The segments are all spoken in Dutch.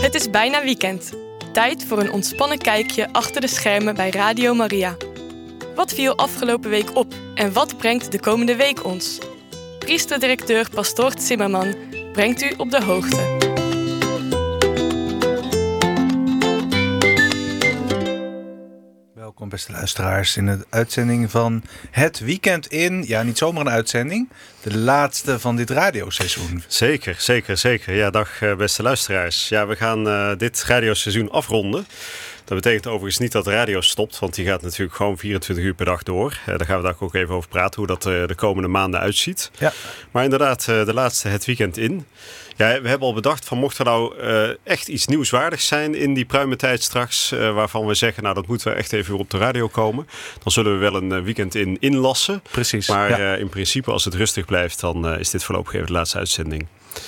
Het is bijna weekend. Tijd voor een ontspannen kijkje achter de schermen bij Radio Maria. Wat viel afgelopen week op en wat brengt de komende week ons? Priesterdirecteur Pastoor Zimmerman brengt u op de hoogte. Welkom beste luisteraars in de uitzending van Het Weekend in. Ja, niet zomaar een uitzending. De laatste van dit radioseizoen. Zeker. Ja, dag beste luisteraars. Ja, we gaan dit radioseizoen afronden. Dat betekent overigens niet dat de radio stopt, want die gaat natuurlijk gewoon 24 uur per dag door. Daar gaan we daar ook even over praten, hoe dat de komende maanden uitziet. Ja. Maar inderdaad, de laatste Het Weekend in. Ja, we hebben al bedacht van mocht er nou echt iets nieuwswaardigs zijn in die pruimentijd straks, waarvan we zeggen, nou dat moeten we echt even weer op de radio komen. Dan zullen we wel een weekend inlassen. Precies. Maar in principe, als het rustig blijft, dan is dit voorlopig even de laatste uitzending.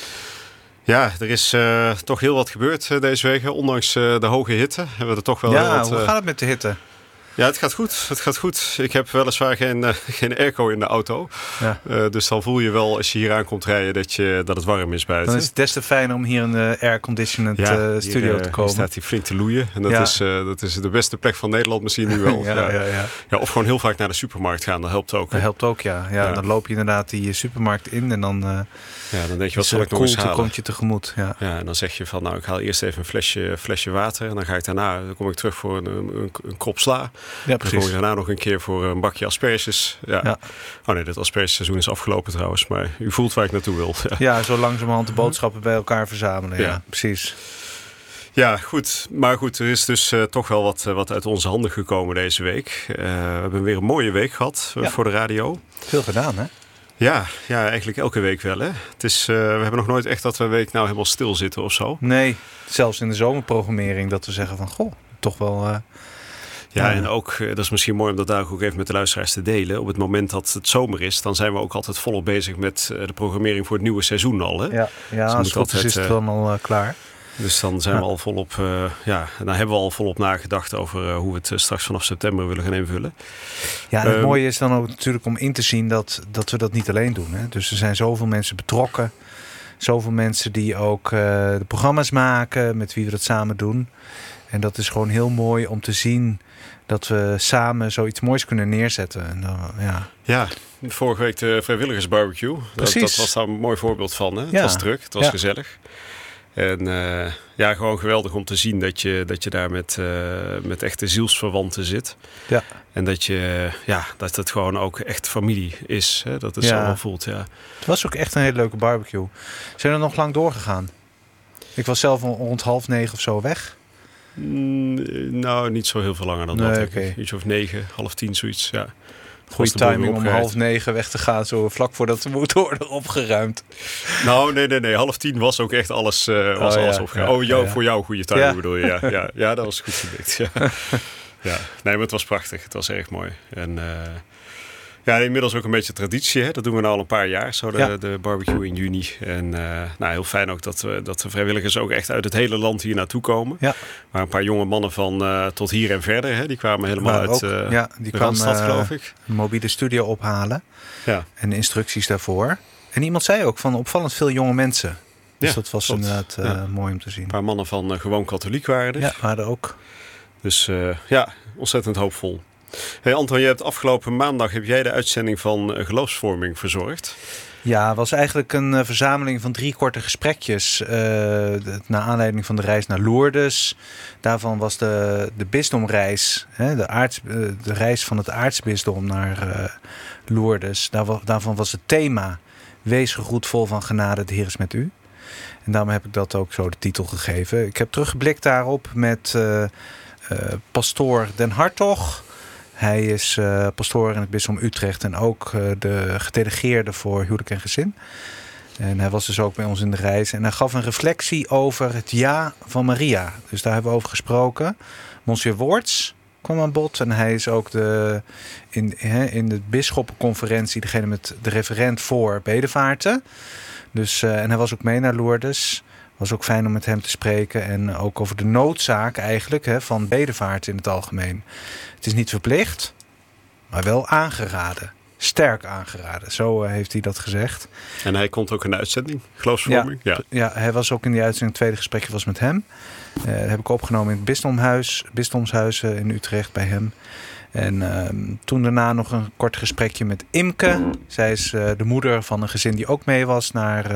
Ja, er is toch heel wat gebeurd deze week. Ondanks de hoge hitte hebben we er toch wel wat... hoe gaat het met de hitte? Ja, het gaat goed. Ik heb weliswaar geen airco in de auto. Ja. Dus dan voel je wel als je hier aankomt rijden dat het warm is buiten. Dan is het des te fijner om hier in de airconditioned studio te komen. Hier staat hij flink te loeien. En dat is de beste plek van Nederland misschien nu wel. Ja, of gewoon heel vaak naar de supermarkt gaan. Dat helpt ook. Dat helpt ook, ja. Dan loop je inderdaad die supermarkt in en dan... dan denk je, wat zal ik nog eens halen? Komt je tegemoet. Ja, en dan zeg je van, nou, ik haal eerst even een flesje water. En dan ga ik daarna, kom ik terug voor een krop sla. Ja, precies. Dan kom ik daarna nog een keer voor een bakje asperges. Ja. Oh nee, dat aspergeseizoen is afgelopen trouwens. Maar u voelt waar ik naartoe wil. Ja, zo langzamerhand de boodschappen bij elkaar verzamelen. Ja, precies. Ja, goed. Maar goed, er is dus toch wel wat uit onze handen gekomen deze week. We hebben weer een mooie week gehad voor de radio. Veel gedaan, hè? Ja, eigenlijk elke week wel. Hè? Het is, we hebben nog nooit echt dat we een week nou helemaal stil zitten of zo. Nee, zelfs in de zomerprogrammering dat we zeggen van, goh, toch wel... en ook, dat is misschien mooi om dat daar ook even met de luisteraars te delen. Op het moment dat het zomer is, dan zijn we ook altijd volop bezig met de programmering voor het nieuwe seizoen al. Hè? Ja, als het goed is het dan al klaar. Dus dan zijn we al volop, dan hebben we al volop nagedacht over hoe we het straks vanaf september willen gaan invullen. Ja, en het mooie is dan ook natuurlijk om in te zien dat we dat niet alleen doen. Hè? Dus er zijn zoveel mensen betrokken. Zoveel mensen die ook de programma's maken, met wie we dat samen doen. En dat is gewoon heel mooi om te zien dat we samen zoiets moois kunnen neerzetten. En vorige week de vrijwilligersbarbecue. Dat was daar een mooi voorbeeld van. Hè? Het was druk, het was gezellig. En gewoon geweldig om te zien dat je daar met echte zielsverwanten zit. Ja. En dat het gewoon ook echt familie is. Hè? Dat het zo wel voelt, ja. Het was ook echt een hele leuke barbecue. Zijn er nog lang doorgegaan? Ik was zelf rond 8:30 of zo weg. Nou, niet zo heel veel langer dan dat. Okay. Iets of 9, 8:30, zoiets, ja. Goede timing om 8:30 weg te gaan, zo vlak voordat de motor worden opgeruimd. Nou, nee. 9:30 was ook echt alles opgeruimd. Voor jou goede timing bedoel je. Ja, dat was goed gelukt. Ja. Nee, maar het was prachtig. Het was erg mooi. En inmiddels ook een beetje traditie. Hè? Dat doen we nu al een paar jaar, zo de barbecue in juni. En heel fijn ook dat de vrijwilligers ook echt uit het hele land hier naartoe komen. Ja. Maar een paar jonge mannen van tot hier en verder, hè? Die kwamen helemaal uit de Randstad, geloof ik. Een mobiele studio ophalen. Ja. En instructies daarvoor. En iemand zei ook van opvallend veel jonge mensen. Dus dat was inderdaad mooi om te zien. Een paar mannen van gewoon katholiek waren er. Ja, waren er ook. Dus ontzettend hoopvol. Hey Anton, je hebt afgelopen maandag de uitzending van Geloofsvorming verzorgd. Ja, het was eigenlijk een verzameling van 3 korte gesprekjes. Naar aanleiding van de reis naar Lourdes. Daarvan was de bisdomreis, de reis van het aartsbisdom naar Lourdes. Daarvan was het thema: wees gegroet vol van genade, de Heer is met u. En daarom heb ik dat ook zo de titel gegeven. Ik heb teruggeblikt daarop met pastoor Den Hartog. Hij is pastoor in het bisdom Utrecht en ook de gedelegeerde voor huwelijk en gezin. En hij was dus ook bij ons in de reis. En hij gaf een reflectie over het ja van Maria. Dus daar hebben we over gesproken. Monsieur Woorts kwam aan bod. En hij is ook in de bisschoppenconferentie degene met de referent voor bedevaarten. Dus, en hij was ook mee naar Lourdes. Was ook fijn om met hem te spreken. En ook over de noodzaak eigenlijk van bedevaart in het algemeen. Het is niet verplicht, maar wel aangeraden. sterk aangeraden. Zo heeft hij dat gezegd. En hij komt ook in de uitzending, geloofsvorming? Ja, hij was ook in die uitzending. Het tweede gesprekje was met hem. Dat heb ik opgenomen in het Bisdomshuis in Utrecht bij hem. En toen daarna nog een kort gesprekje met Imke. Zij is de moeder van een gezin die ook mee was naar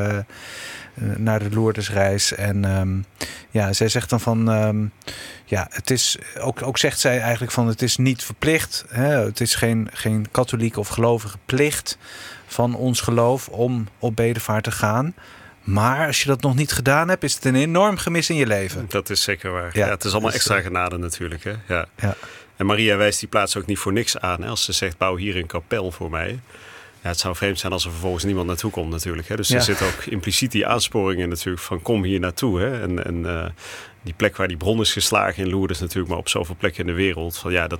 de Lourdesreis. En zij zegt dan van... het is ook zegt zij eigenlijk van... het is niet verplicht. Hè? Het is geen katholieke of gelovige plicht van ons geloof... om op bedevaart te gaan. Maar als je dat nog niet gedaan hebt... is het een enorm gemis in je leven. Dat is zeker waar. Ja, het is allemaal extra genade natuurlijk. Hè? Ja. En Maria wijst die plaats ook niet voor niks aan. Hè? Als ze zegt, bouw hier een kapel voor mij. Ja, het zou vreemd zijn als er vervolgens niemand naartoe komt natuurlijk. Hè? Dus er zit ook impliciet die aansporingen natuurlijk van kom hier naartoe. Hè? En die plek waar die bron is geslagen in Lourdes natuurlijk, maar op zoveel plekken in de wereld. Van,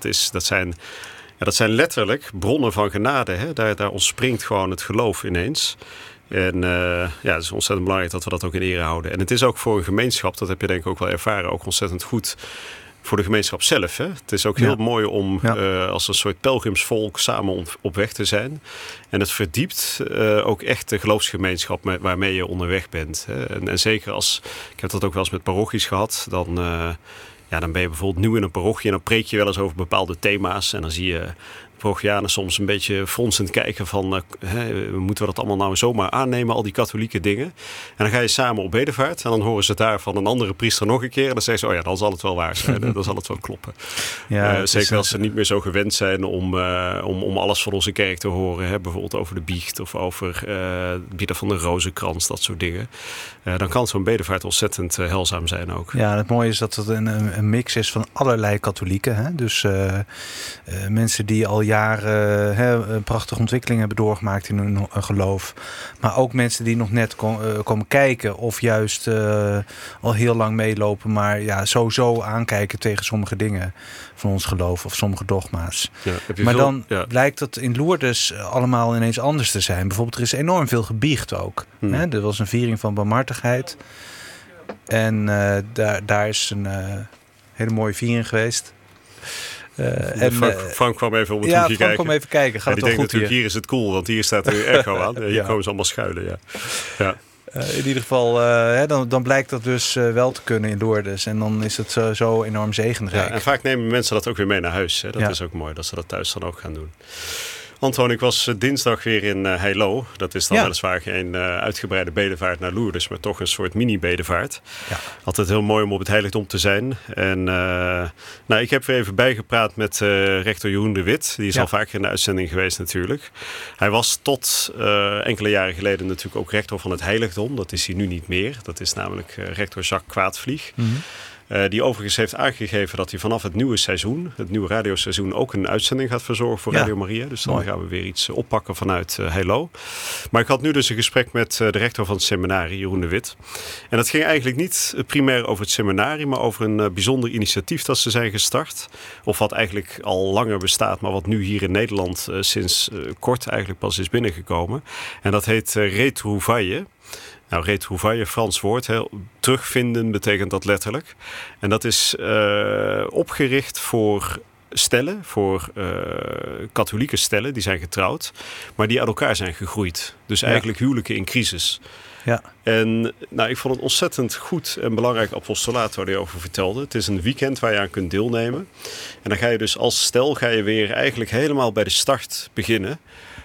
dat zijn letterlijk bronnen van genade. Hè? Daar ontspringt gewoon het geloof ineens. En het is ontzettend belangrijk dat we dat ook in ere houden. En het is ook voor een gemeenschap, dat heb je denk ik ook wel ervaren, ook ontzettend goed voor de gemeenschap zelf. Hè? Het is ook heel mooi om als een soort pelgrimsvolk samen op weg te zijn. En het verdiept ook echt de geloofsgemeenschap waarmee je onderweg bent. Hè? En zeker ik heb dat ook wel eens met parochies gehad, dan ben je bijvoorbeeld nieuw in een parochie en dan preek je wel eens over bepaalde thema's. En dan zie je parochianen soms een beetje fronsend kijken van... moeten we dat allemaal nou zomaar aannemen, al die katholieke dingen? En dan ga je samen op bedevaart en dan horen ze daar van een andere priester nog een keer. En dan zeggen ze, dan zal het wel waar zijn. Dan zal het wel kloppen. Ja, zeker als ze niet meer zo gewend zijn om alles van onze kerk te horen. Hè? Bijvoorbeeld over de biecht of over het bieden van de rozenkrans, dat soort dingen. Dan kan zo'n bedevaart ontzettend heilzaam zijn ook. Ja, het mooie is dat het een mix is van allerlei katholieken. Hè? Dus mensen die al jaren een prachtige ontwikkeling hebben doorgemaakt in hun geloof. Maar ook mensen die nog net komen kijken of juist al heel lang meelopen, maar sowieso aankijken tegen sommige dingen van ons geloof of sommige dogma's. Ja, maar dan blijkt dat in Lourdes allemaal ineens anders te zijn. Bijvoorbeeld er is enorm veel gebiecht ook. Hè? Er was een viering van barmhartigheid. En daar is een hele mooie viering geweest. Frank kwam even om het hoekje kijken. Frank kwam even kijken. Gaat het wel goed natuurlijk, hier is het cool, want hier staat er echo aan. Hier komen ze allemaal schuilen, ja. In ieder geval, dan blijkt dat dus wel te kunnen in Lourdes. En dan is het zo enorm zegenrijk. Ja, en vaak nemen mensen dat ook weer mee naar huis. Hè? Dat is ook mooi, dat ze dat thuis dan ook gaan doen. Anton, ik was dinsdag weer in Heilo. Dat is dan weliswaar geen uitgebreide bedevaart naar Lourdes, maar toch een soort mini-bedevaart. Ja. Altijd heel mooi om op het heiligdom te zijn. En ik heb weer even bijgepraat met rector Jeroen de Wit. Die is al vaker in de uitzending geweest natuurlijk. Hij was tot enkele jaren geleden natuurlijk ook rector van het heiligdom. Dat is hij nu niet meer. Dat is namelijk rector Jacques Kwaadvlieg. Mm-hmm. Die overigens heeft aangegeven dat hij vanaf het nieuwe seizoen, het nieuwe radioseizoen, ook een uitzending gaat verzorgen voor Radio Maria. Dus dan gaan we weer iets oppakken vanuit Heilo. Maar ik had nu dus een gesprek met de rector van het seminarie, Jeroen de Wit. En dat ging eigenlijk niet primair over het seminarie, maar over een bijzonder initiatief dat ze zijn gestart. Of wat eigenlijk al langer bestaat, maar wat nu hier in Nederland sinds kort eigenlijk pas is binnengekomen. En dat heet Retrouvaille. Nou, retrouvaille, Frans woord. Heel terugvinden betekent dat letterlijk. En dat is opgericht voor stellen, voor katholieke stellen die zijn getrouwd, maar die uit elkaar zijn gegroeid. Dus eigenlijk huwelijken in crisis. Ja. En ik vond het ontzettend goed en belangrijk apostolaat waar hij over vertelde. Het is een weekend waar je aan kunt deelnemen. En dan ga je dus als stel weer eigenlijk helemaal bij de start beginnen.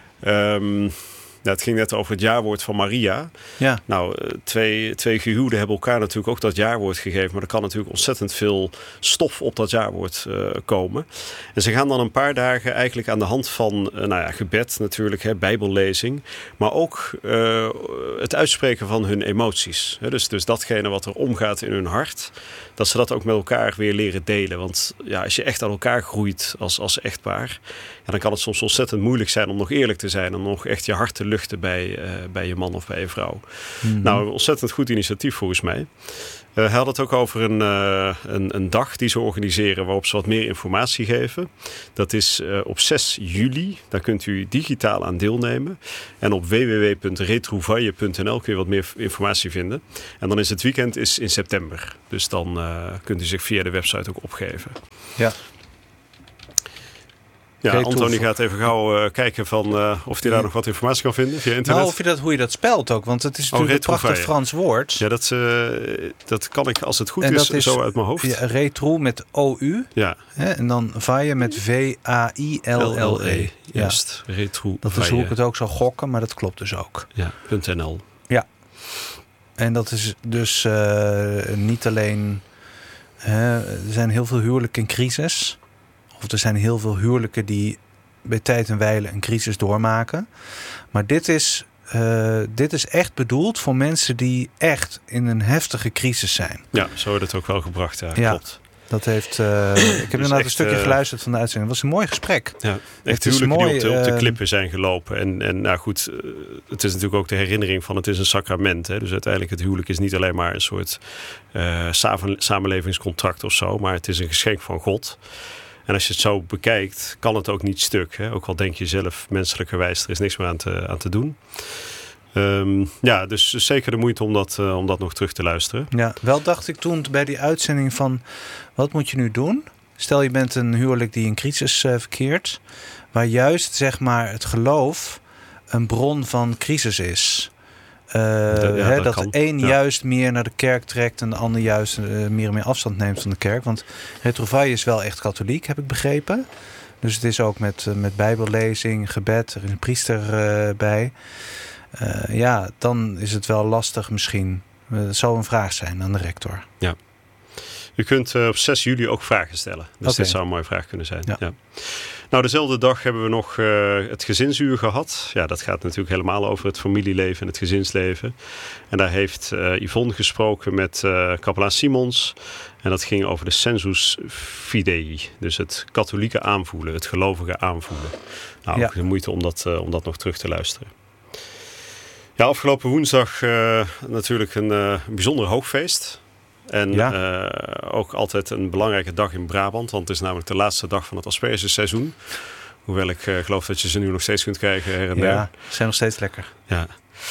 Het ging net over het jaarwoord van Maria. Ja. Nou, twee gehuwden hebben elkaar natuurlijk ook dat jaarwoord gegeven. Maar er kan natuurlijk ontzettend veel stof op dat jaarwoord komen. En ze gaan dan een paar dagen eigenlijk aan de hand van gebed natuurlijk, bijbellezing. Maar ook het uitspreken van hun emoties. Dus datgene wat er omgaat in hun hart. Dat ze dat ook met elkaar weer leren delen. Want als je echt aan elkaar groeit als echtpaar, dan kan het soms ontzettend moeilijk zijn om nog eerlijk te zijn. Om nog echt je hart te luchten bij je man of bij je vrouw. Mm-hmm. Nou, een ontzettend goed initiatief volgens mij. Hij had het ook over een dag die ze organiseren waarop ze wat meer informatie geven. Dat is op 6 juli. Daar kunt u digitaal aan deelnemen. En op www.retrouvaille.nl kun je wat meer informatie vinden. En dan is het weekend in september. Dus dan kunt u zich via de website ook opgeven. Ja. Ja, Retroel. Anthony gaat even gauw kijken of hij daar nog wat informatie kan vinden via internet. Nou, hoe je dat spelt ook. Want het is natuurlijk een prachtig Frans woord. Ja, dat kan ik, als het goed is, zo uit mijn hoofd. Ja, retroel met O-U. Ja. En dan vaille met V-A-I-L-L-E. Juist, retroel. Dat is hoe ik het ook zou gokken, maar dat klopt dus ook. Ja, .nl. Ja. En dat is dus niet alleen... er zijn heel veel huwelijken in crisis. Of er zijn heel veel huwelijken die bij tijd en wijle een crisis doormaken. Maar dit is echt bedoeld voor mensen die echt in een heftige crisis zijn. Ja, zo wordt het ook wel gebracht. Ja, klopt. Dat heeft... ik heb inderdaad een stukje geluisterd van de uitzending. Het was een mooi gesprek. Ja, echt huwelijken die op de klippen zijn gelopen. En nou goed, het is natuurlijk ook de herinnering van het is een sacrament. Hè? Dus uiteindelijk het huwelijk is niet alleen maar een soort samenlevingscontract of zo. Maar het is een geschenk van God. En als je het zo bekijkt, kan het ook niet stuk. Hè? Ook al denk je zelf menselijkerwijs, er is niks meer aan te doen. Dus zeker de moeite om dat nog terug te luisteren. Ja, wel dacht ik toen bij die uitzending van... wat moet je nu doen? Stel je bent een huwelijk die in crisis verkeert... waar juist zeg maar het geloof een bron van crisis is. Dat de een juist meer naar de kerk trekt... en de ander juist meer en meer afstand neemt van de kerk. Want Retrovaille is wel echt katholiek, heb ik begrepen. Dus het is ook met bijbellezing, gebed, er is een priester bij... dan is het wel lastig misschien. Het zou een vraag zijn aan de rector. Ja. U kunt op 6 juli ook vragen stellen. Dus dit zou een mooie vraag kunnen zijn. Ja. Nou, dezelfde dag hebben we nog het gezinsuur gehad. Ja, dat gaat natuurlijk helemaal over het familieleven en het gezinsleven. En daar heeft Yvonne gesproken met kapelaan Simons. En dat ging over de sensus fidei. Dus het katholieke aanvoelen, het gelovige aanvoelen. Nou, ook de moeite om dat nog terug te luisteren. Ja, afgelopen woensdag natuurlijk een bijzonder hoogfeest. En ook altijd een belangrijke dag in Brabant. Want het is namelijk de laatste dag van het aspergeseizoen. Hoewel ik geloof dat je ze nu nog steeds kunt krijgen her en der. Ja, ze zijn nog steeds lekker. Ja.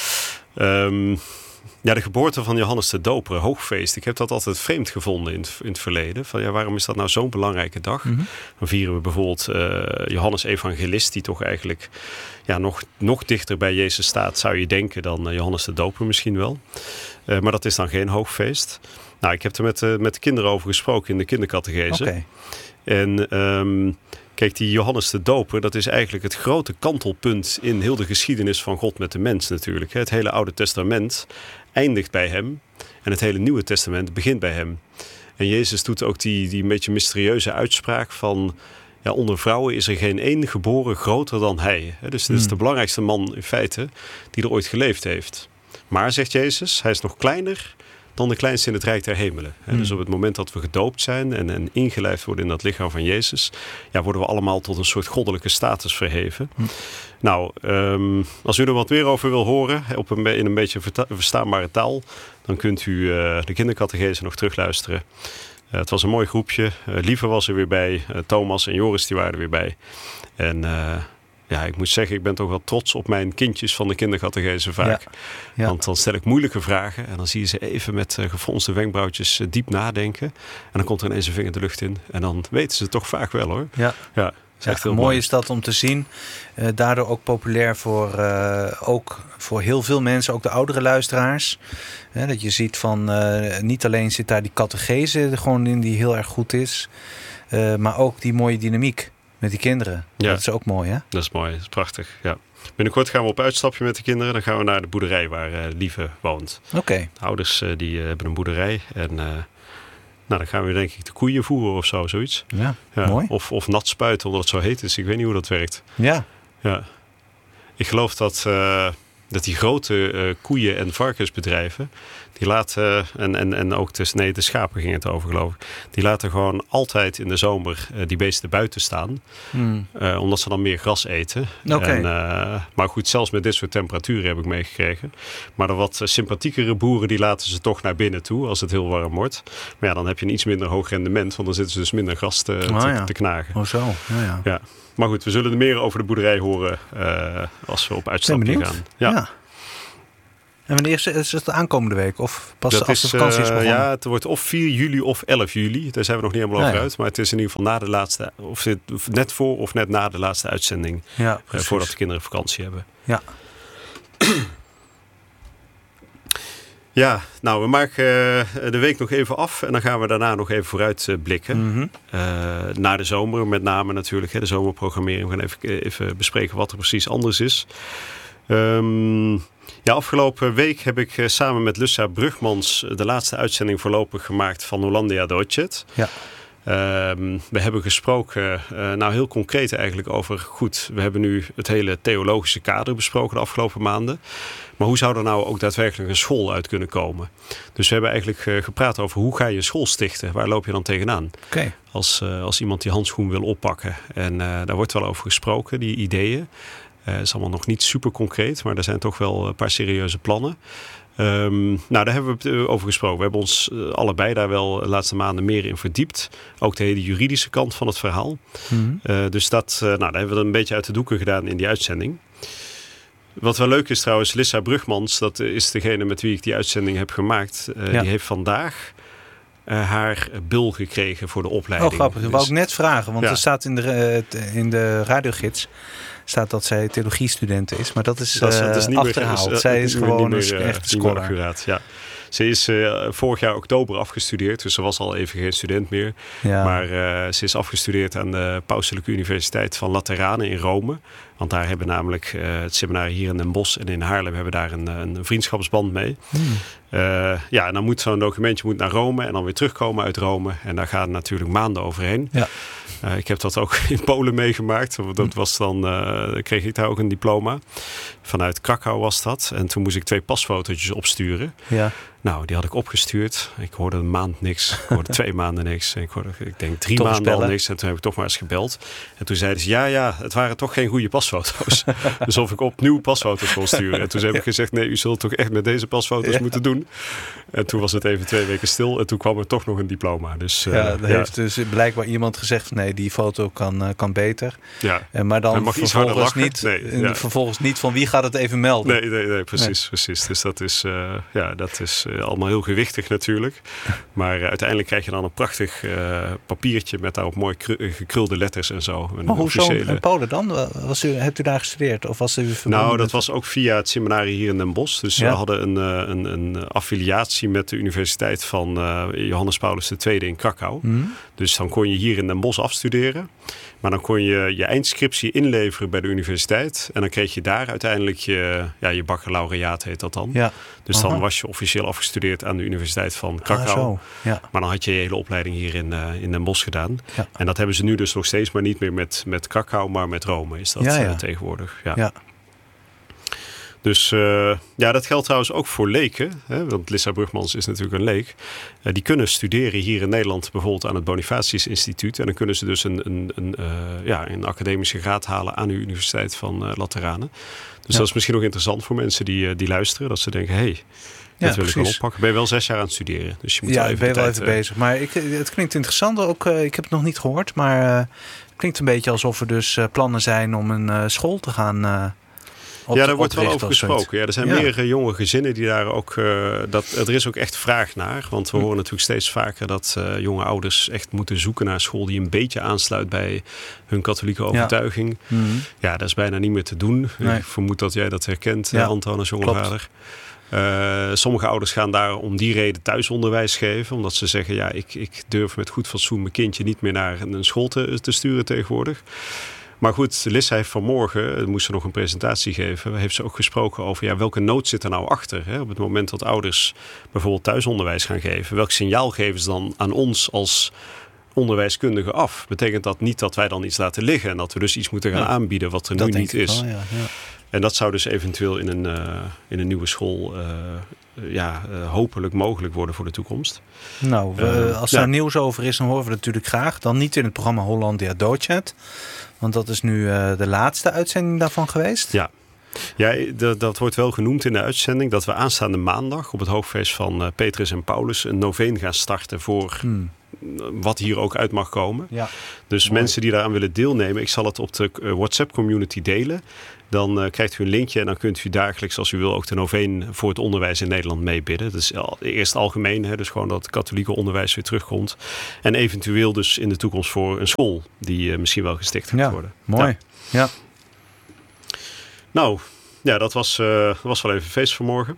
De geboorte van Johannes de Doper, hoogfeest. Ik heb dat altijd vreemd gevonden in het verleden. Van, waarom is dat nou zo'n belangrijke dag? Mm-hmm. Dan vieren we bijvoorbeeld Johannes Evangelist... die toch eigenlijk nog dichter bij Jezus staat... zou je denken dan Johannes de Doper misschien wel. Maar dat is dan geen hoogfeest. Nou, ik heb er met de kinderen over gesproken in de kindercatechese. Okay. En... Kijk, die Johannes de Doper, dat is eigenlijk het grote kantelpunt in heel de geschiedenis van God met de mens natuurlijk. Het hele Oude Testament eindigt bij hem en het hele Nieuwe Testament begint bij hem. En Jezus doet ook die een beetje mysterieuze uitspraak van... Ja, onder vrouwen is er geen één geboren groter dan hij. Dus dit is de belangrijkste man in feite die er ooit geleefd heeft. Maar, zegt Jezus, hij is nog kleiner... dan de kleinste in het Rijk der Hemelen. Dus op het moment dat we gedoopt zijn en ingelijfd worden in dat lichaam van Jezus... worden we allemaal tot een soort goddelijke status verheven. Nou, als u er wat meer over wil horen, in een beetje verstaanbare taal... dan kunt u de kindercatechese nog terugluisteren. Het was een mooi groepje. Lieve was er weer bij. Thomas en Joris die waren er weer bij. En... ik moet zeggen, ik ben toch wel trots op mijn kindjes van de kindercatechese vaak. Ja. Want dan stel ik moeilijke vragen en dan zie je ze even met gefronste wenkbrauwtjes diep nadenken. En dan komt er ineens een vinger de lucht in. En dan weten ze het toch vaak wel hoor. Ja. Is echt heel mooi is dat om te zien. Daardoor ook populair voor heel veel mensen, ook de oudere luisteraars. Dat je ziet van, niet alleen zit daar die catechese gewoon in die heel erg goed is. Maar ook die mooie dynamiek. Met die kinderen. Ja. Dat is ook mooi, hè? Dat is mooi, dat is prachtig, ja. Binnenkort gaan we op uitstapje met de kinderen. Dan gaan we naar de boerderij waar Lieve woont. Oké. De ouders die hebben een boerderij. En dan gaan we denk ik de koeien voeren of zo, zoiets. Ja, mooi. Of nat spuiten, omdat het zo heet is. Ik weet niet hoe dat werkt. Ja. Ik geloof dat die grote koeien- en varkensbedrijven... die laten, en ook de schapen ging het over geloof ik... die laten gewoon altijd in de zomer die beesten buiten staan. Omdat ze dan meer gras eten. Okay. Maar goed, zelfs met dit soort temperaturen heb ik meegekregen. Maar de wat sympathiekere boeren die laten ze toch naar binnen toe... als het heel warm wordt. Maar ja, dan heb je een iets minder hoog rendement... want dan zitten ze dus minder gras te knagen. Oh zo, ja. Maar goed, we zullen er meer over de boerderij horen... als we op uitstapje gaan. Ja. En wanneer is het aankomende week? Of pas als de vakantie is begonnen? Ja, het wordt of 4 juli of 11 juli. Daar zijn we nog niet helemaal over uit. Maar het is in ieder geval na de laatste, of net voor of net na de laatste uitzending. Ja, voordat de kinderen vakantie hebben. Ja. Ja, nou, we maken de week nog even af. En dan gaan we daarna nog even vooruit blikken. Mm-hmm. Naar de zomer met name natuurlijk. De zomerprogrammering. We gaan even bespreken wat er precies anders is. Afgelopen week heb ik samen met Lucia Brugmans de laatste uitzending voorlopig gemaakt van Hollandia Deutschland. Ja. We hebben gesproken, heel concreet eigenlijk over, we hebben nu het hele theologische kader besproken de afgelopen maanden. Maar hoe zou er nou ook daadwerkelijk een school uit kunnen komen? Dus we hebben eigenlijk gepraat over hoe ga je een school stichten? Waar loop je dan tegenaan? Okay. Als iemand die handschoen wil oppakken. En daar wordt wel over gesproken, die ideeën. Het is allemaal nog niet super concreet, maar er zijn toch wel een paar serieuze plannen. Daar hebben we het over gesproken. We hebben ons allebei daar wel de laatste maanden meer in verdiept. Ook de hele juridische kant van het verhaal. Mm-hmm. Dus daar hebben we een beetje uit de doeken gedaan in die uitzending. Wat wel leuk is trouwens, Lissa Brugmans, dat is degene met wie ik die uitzending heb gemaakt. Die heeft vandaag haar bil gekregen voor de opleiding. Oh, grappig. Dat wou ik net vragen, want Ja. er staat in de radiogids staat dat zij theologiestudenten is, maar dat is niet achterhaald. Meer, zij is gewoon een echte scholar. Accuraat, ja. Ze is vorig jaar oktober afgestudeerd, dus ze was al even geen student meer. Ja. Maar ze is afgestudeerd aan de Pauselijke Universiteit van Lateranen in Rome. Want daar hebben namelijk het seminarie hier in Den Bosch en in Haarlem hebben daar een vriendschapsband mee. En dan moet zo'n documentje naar Rome en dan weer terugkomen uit Rome. En daar gaan natuurlijk maanden overheen. Ja. Ik heb dat ook in Polen meegemaakt. Dat was dan, kreeg ik daar ook een diploma. Vanuit Krakau was dat. En toen moest ik 2 pasfotootjes opsturen. Ja. Nou, die had ik opgestuurd. Ik hoorde een maand niks. Ik hoorde 2 maanden niks. Ik denk 3 toch maanden bellen. al niks. En toen heb ik toch maar eens gebeld. En toen zeiden ze, ja, het waren toch geen goede pasfoto's. Dus of ik opnieuw pasfoto's kon sturen. En toen heb ik gezegd, nee, u zult toch echt met deze pasfoto's moeten doen. En toen was het even 2 weken stil. En toen kwam er toch nog een diploma. Dus, heeft dus blijkbaar iemand gezegd, nee, die foto kan beter. Ja. Maar dan mag vervolgens niet van wie gaat het even melden. Nee, precies. Dus dat is allemaal heel gewichtig natuurlijk. Maar uiteindelijk krijg je dan een prachtig papiertje met daarop mooi gekrulde letters en zo. Maar hoezo in Polen dan? Hebt u daar gestudeerd? Of was u Nou, dat was ook via het seminarie hier in Den Bosch. Dus we hadden een affiliatie met de Universiteit van Johannes Paulus II in Krakau. Mm-hmm. Dus dan kon je hier in Den Bosch afstuderen. Maar dan kon je je eindscriptie inleveren bij de universiteit. En dan kreeg je daar uiteindelijk je baccalaureaat, heet dat dan. Ja. Dus dan was je officieel afgestudeerd aan de Universiteit van Krakau. Maar dan had je hele opleiding hier in Den Bosch gedaan. Ja. En dat hebben ze nu dus nog steeds, maar niet meer met Krakau, maar met Rome is dat tegenwoordig. Ja. Dus dat geldt trouwens ook voor leken. Hè, want Lissa Brugmans is natuurlijk een leek. Die kunnen studeren hier in Nederland bijvoorbeeld aan het Bonifatius Instituut. En dan kunnen ze dus een academische graad halen aan de Universiteit van Lateranen. Dus dat is misschien nog interessant voor mensen die luisteren. Dat ze denken, dat wil ik wel oppakken. Ben je wel 6 jaar aan het studeren. Dus je moet wel even bezig. Maar het klinkt interessant. Ook, ik heb het nog niet gehoord. Maar het klinkt een beetje alsof er dus plannen zijn om een school te gaan... daar wordt wel over gesproken. Ja, er zijn meerdere jonge gezinnen die daar ook... er is ook echt vraag naar. Want we horen natuurlijk steeds vaker dat jonge ouders echt moeten zoeken naar een school die een beetje aansluit bij hun katholieke overtuiging. Ja, dat is bijna niet meer te doen. Nee. Ik vermoed dat jij dat herkent, Anton, als jonge vader. Sommige ouders gaan daar om die reden thuisonderwijs geven. Omdat ze zeggen, ik durf met goed fatsoen mijn kindje niet meer naar een school te sturen tegenwoordig. Maar goed, Lissa heeft vanmorgen, moest ze nog een presentatie geven, heeft ze ook gesproken over welke nood zit er nou achter. Hè? Op het moment dat ouders bijvoorbeeld thuisonderwijs gaan geven, welk signaal geven ze dan aan ons als onderwijskundigen af? Betekent dat niet dat wij dan iets laten liggen en dat we dus iets moeten gaan aanbieden wat er nu niet is? Wel, ja. En dat zou dus eventueel in een nieuwe school hopelijk mogelijk worden voor de toekomst. Nou, als er nieuws over is, dan horen we het natuurlijk graag. Dan niet in het programma Hollandia Deutschland. Want dat is nu de laatste uitzending daarvan geweest. Ja. Ja, dat wordt wel genoemd in de uitzending dat we aanstaande maandag op het hoogfeest van Petrus en Paulus een noveen gaan starten voor wat hier ook uit mag komen. Ja. Dus Mooi. mensen die daaraan willen deelnemen, ik zal het op de WhatsApp community delen. Dan krijgt u een linkje en dan kunt u dagelijks, als u wil, ook de noveen voor het onderwijs in Nederland meebidden. Dat is eerst algemeen, dus gewoon dat het katholieke onderwijs weer terugkomt. En eventueel dus in de toekomst voor een school die misschien wel gesticht gaat worden. Mooi. Ja. Nou, ja, dat was wel even feest vanmorgen.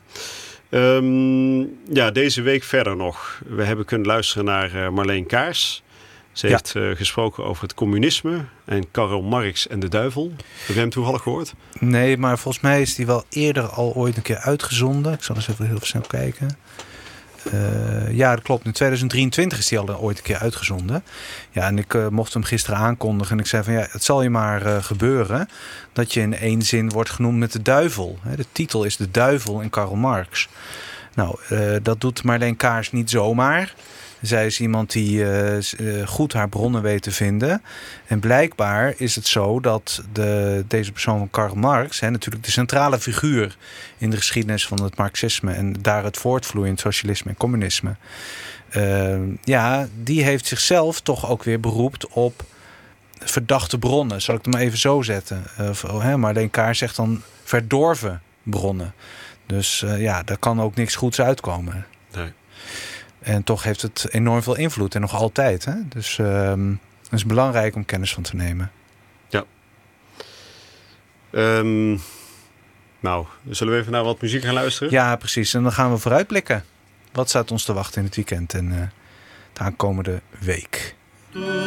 Deze week verder nog. We hebben kunnen luisteren naar Marleen Kaars. Ze heeft gesproken over het communisme en Karl Marx en de duivel. Heb je hem toevallig gehoord? Nee, maar volgens mij is die wel eerder al ooit een keer uitgezonden. Ik zal eens even heel snel kijken. Ja, dat klopt. In 2023 is die al ooit een keer uitgezonden. Ja, en ik mocht hem gisteren aankondigen. En ik zei van ja, het zal je maar gebeuren dat je in één zin wordt genoemd met de duivel. De titel is De Duivel in Karl Marx. Nou, dat doet Marleen Kaars niet zomaar. Zij is iemand die goed haar bronnen weet te vinden. En blijkbaar is het zo dat deze persoon van Karl Marx, natuurlijk de centrale figuur in de geschiedenis van het Marxisme en daaruit voortvloeiend socialisme en communisme. Die heeft zichzelf toch ook weer beroept op verdachte bronnen. Zal ik het maar even zo zetten. Marleen Kaars zegt dan verdorven bronnen. Dus daar kan ook niks goeds uitkomen. Nee. En toch heeft het enorm veel invloed en nog altijd. Hè? Dus het is belangrijk om kennis van te nemen. Ja. Zullen we even naar wat muziek gaan luisteren? Ja, precies. En dan gaan we vooruitblikken. Wat staat ons te wachten in het weekend en de aankomende week?